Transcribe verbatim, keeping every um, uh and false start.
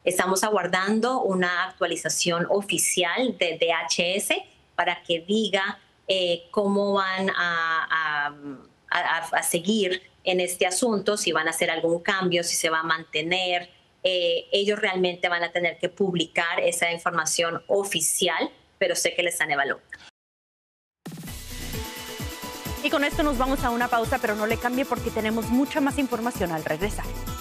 Estamos aguardando una actualización oficial de D H S para que diga eh, cómo van a, a- a- a seguir en este asunto, si van a hacer algún cambio, si se va a mantener. Eh, ellos realmente van a tener que publicar esa información oficial, pero sé que le están evaluando. Y con esto nos vamos a una pausa, pero no le cambie porque tenemos mucha más información al regresar.